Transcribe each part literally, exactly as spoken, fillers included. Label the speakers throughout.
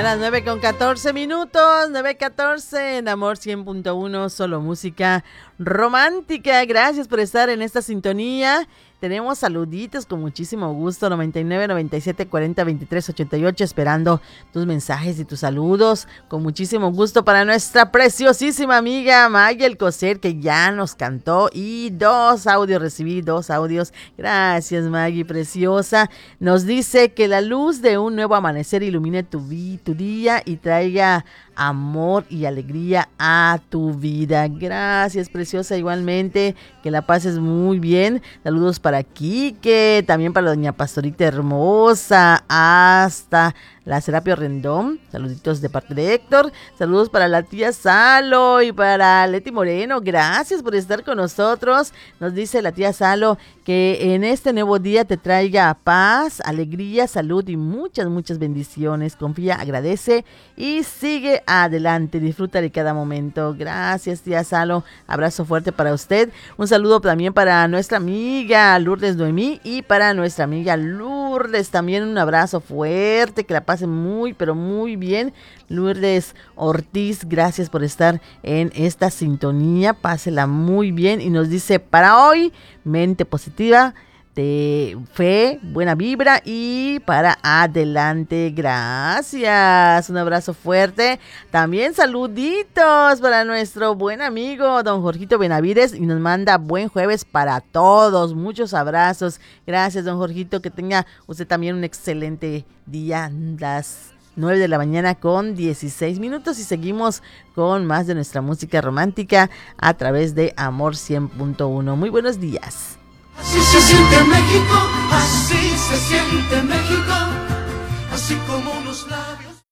Speaker 1: Ya las nueve con catorce minutos, nueve catorce en Amor cien punto uno, solo música romántica. Gracias por estar en esta sintonía. Tenemos saluditos con muchísimo gusto, noventa y nueve, noventa y siete, cuarenta, veintitrés, ochenta y ocho, esperando tus mensajes y tus saludos. Con muchísimo gusto para nuestra preciosísima amiga Maggie Alcocer, que ya nos cantó, y dos audios, recibí dos audios. Gracias, Maggie, preciosa. Nos dice que la luz de un nuevo amanecer ilumine tu, vi, tu día y traiga amor y alegría a tu vida. Gracias, preciosa, igualmente, que la pases muy bien. Saludos para Quique, también para doña Pastorita hermosa, hasta la Serapio Rendón. Saluditos de parte de Héctor. Saludos para la tía Salo y para Leti Moreno. Gracias por estar con nosotros. Nos dice la tía Salo que en este nuevo día te traiga paz, alegría, salud y muchas, muchas bendiciones. Confía, agradece y sigue adelante. Disfruta de cada momento. Gracias, tía Salo. Abrazo fuerte para usted. Un saludo también para nuestra amiga Lourdes Noemí y para nuestra amiga Lourdes. También un abrazo fuerte. Que la pase muy, pero muy bien. Lourdes Ortiz, gracias por estar en esta sintonía. Pásela muy bien. Y nos dice para hoy, mente positiva, de fe, buena vibra y para adelante. Gracias, un abrazo fuerte. También saluditos para nuestro buen amigo don Jorgito Benavides, y nos manda buen jueves para todos. Muchos abrazos. Gracias, don Jorgito, que tenga usted también un excelente día. Las nueve de la mañana con dieciséis minutos y seguimos con más de nuestra música romántica a través de Amor cien punto uno. Muy buenos días.
Speaker 2: Así se siente México, así se siente México, así como unos labios.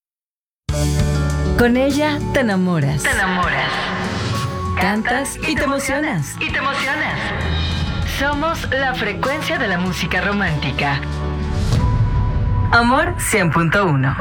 Speaker 3: Con ella te enamoras.
Speaker 4: Te enamoras.
Speaker 3: Cantas y te emocionas.
Speaker 4: Y te emocionas. Somos la frecuencia de la música romántica. Amor cien punto uno.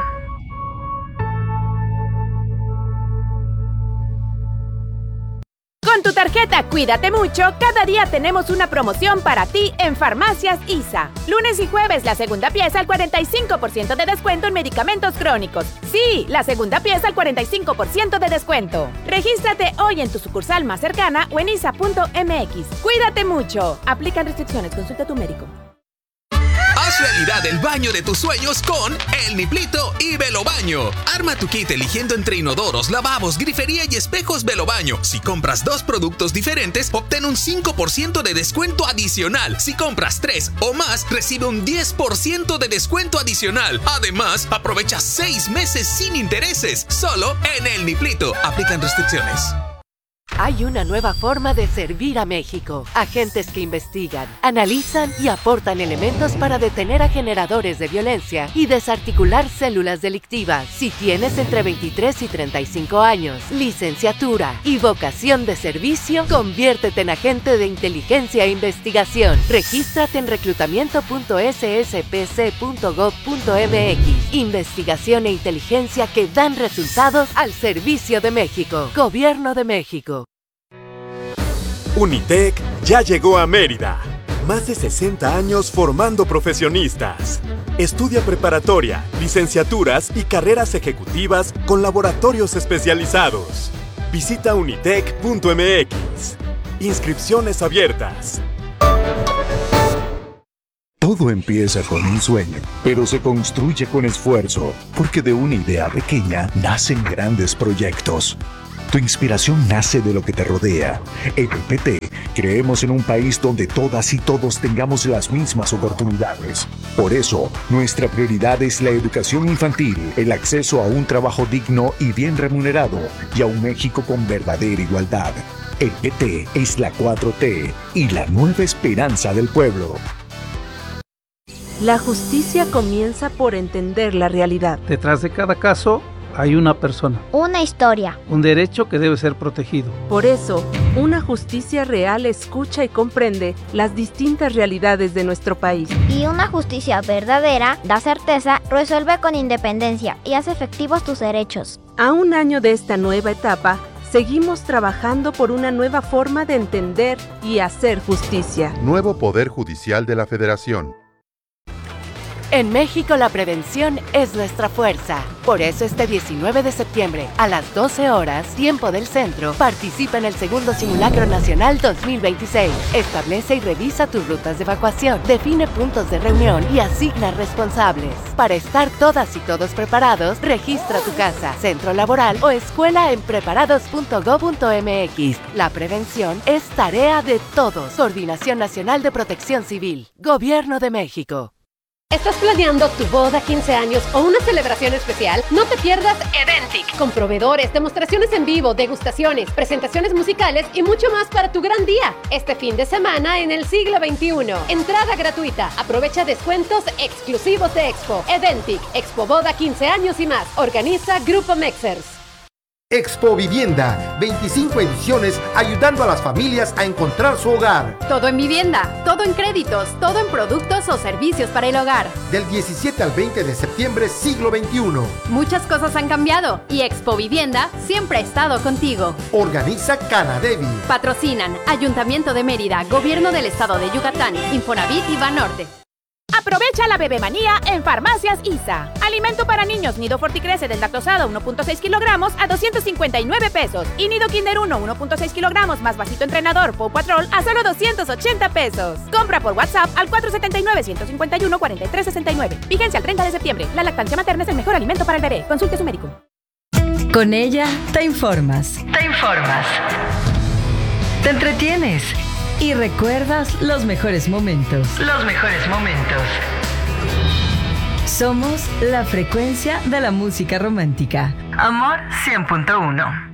Speaker 5: Con tu tarjeta Cuídate Mucho, cada día tenemos una promoción para ti en Farmacias I S A. Lunes y jueves, la segunda pieza al cuarenta y cinco por ciento de descuento en medicamentos crónicos. Sí, la segunda pieza al cuarenta y cinco por ciento de descuento. Regístrate hoy en tu sucursal más cercana o en isa punto eme equis. Cuídate mucho. Aplican restricciones. Consulta a tu médico.
Speaker 6: Haz realidad el baño de tus sueños con El Niplito y Velobaño. Arma tu kit eligiendo entre inodoros, lavabos, grifería y espejos Velobaño. Si compras dos productos diferentes, obtén un cinco por ciento de descuento adicional. Si compras tres o más, recibe un diez por ciento de descuento adicional. Además, aprovecha seis meses sin intereses, solo en El Niplito. Aplican restricciones.
Speaker 7: Hay una nueva forma de servir a México. Agentes que investigan, analizan y aportan elementos para detener a generadores de violencia y desarticular células delictivas. Si tienes entre veintitrés y treinta y cinco años, licenciatura y vocación de servicio, conviértete en agente de inteligencia e investigación. Regístrate en reclutamiento punto ese ese pe ce punto gob punto eme equis. Investigación e inteligencia que dan resultados al servicio de México. Gobierno de México.
Speaker 8: Unitec ya llegó a Mérida. Más de sesenta años formando profesionistas. Estudia preparatoria, licenciaturas y carreras ejecutivas con laboratorios especializados. Visita unitec punto eme equis. Inscripciones abiertas.
Speaker 9: Todo empieza con un sueño, pero se construye con esfuerzo, porque de una idea pequeña nacen grandes proyectos. Tu inspiración nace de lo que te rodea. En el P T creemos en un país donde todas y todos tengamos las mismas oportunidades. Por eso, nuestra prioridad es la educación infantil, el acceso a un trabajo digno y bien remunerado, y a un México con verdadera igualdad. El P T es la cuatro T y la nueva esperanza del pueblo.
Speaker 10: La justicia comienza por entender la realidad.
Speaker 11: Detrás de cada caso hay una persona.
Speaker 12: Una historia.
Speaker 11: Un derecho que debe ser protegido.
Speaker 10: Por eso, una justicia real escucha y comprende las distintas realidades de nuestro país.
Speaker 12: Y una justicia verdadera da certeza, resuelve con independencia y hace efectivos tus derechos.
Speaker 10: A un año de esta nueva etapa, seguimos trabajando por una nueva forma de entender y hacer justicia.
Speaker 13: Nuevo Poder Judicial de la Federación.
Speaker 7: En México la prevención es nuestra fuerza. Por eso este diecinueve de septiembre, a las doce horas, tiempo del centro, participa en el segundo Simulacro Nacional dos mil veintiséis. Establece y revisa tus rutas de evacuación, define puntos de reunión y asigna responsables. Para estar todas y todos preparados, registra tu casa, centro laboral o escuela en preparados punto gob punto mx. La prevención es tarea de todos. Coordinación Nacional de Protección Civil. Gobierno de México.
Speaker 13: ¿Estás planeando tu boda, quince años o una celebración especial? No te pierdas Edentic, con proveedores, demostraciones en vivo, degustaciones, presentaciones musicales y mucho más para tu gran día. Este fin de semana en el siglo veintiuno. Entrada gratuita. Aprovecha descuentos exclusivos de Expo. Edentic, Expo Boda quince años y más. Organiza Grupo Mexers.
Speaker 14: Expo Vivienda, veinticinco ediciones ayudando a las familias a encontrar su hogar.
Speaker 15: Todo en vivienda, todo en créditos, todo en productos o servicios para el hogar.
Speaker 14: Del diecisiete al veinte de septiembre, siglo veintiuno.
Speaker 15: Muchas cosas han cambiado y Expo Vivienda siempre ha estado contigo.
Speaker 14: Organiza Canadevi.
Speaker 15: Patrocinan Ayuntamiento de Mérida, Gobierno del Estado de Yucatán, Infonavit y Banorte.
Speaker 5: Aprovecha la bebemanía en Farmacias I S A. Alimento para niños Nido Forticrece deslactosado uno punto seis kilogramos a doscientos cincuenta y nueve pesos. Y Nido Kinder uno uno punto seis kilogramos más vasito entrenador Paw Patrol a solo doscientos ochenta pesos. Compra por WhatsApp al cuatro siete nueve, uno cinco uno, cuatro tres seis nueve. Vigencia al treinta de septiembre. La lactancia materna es el mejor alimento para el bebé. Consulte a su médico.
Speaker 3: Con ella te informas.
Speaker 4: Te informas. Te entretienes.
Speaker 3: Y recuerdas los mejores momentos.
Speaker 4: Los mejores momentos.
Speaker 3: Somos la frecuencia de la música romántica.
Speaker 4: Amor cien punto uno.